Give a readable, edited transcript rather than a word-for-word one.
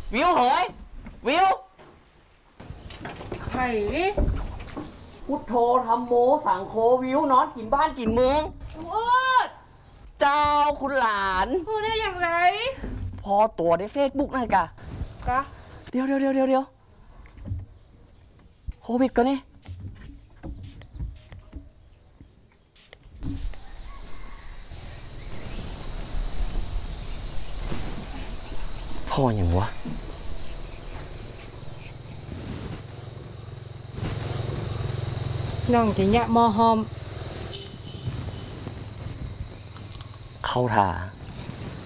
วิวเฮ้ยวิวไข่ดิพุทโธธรรมโมสังโฆวิวนอนกินบ้านกินเมืองลุงโอ๊ตเจ้าคุณหลานพูดได้อย่างไรพอตัวในเฟซบุ๊กนั่นกะเดี๋ยวโควิดก็นี่พ่ออย่างวะน้องจะยะมอหอมเข้าท่า